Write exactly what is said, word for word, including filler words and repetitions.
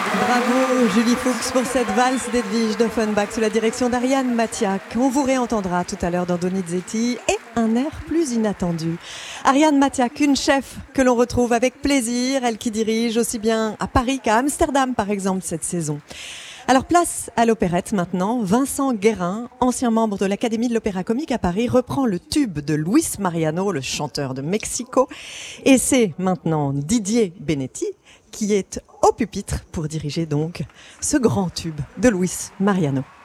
Bravo Julie Fuchs pour cette valse d'Edwige d'Offenbach sous la direction d'Ariane Mathiak. On vous réentendra tout à l'heure dans Donizetti et un air plus inattendu. Ariane Mathiak, une chef que l'on retrouve avec plaisir, elle qui dirige aussi bien à Paris qu'à Amsterdam par exemple cette saison. Alors place à l'opérette maintenant. Vincent Guérin, ancien membre de l'Académie de l'Opéra Comique à Paris, reprend le tube de Luis Mariano, le chanteur de Mexico. Et c'est maintenant Didier Benetti qui est au pupitre pour diriger donc ce grand tube de Luis Mariano.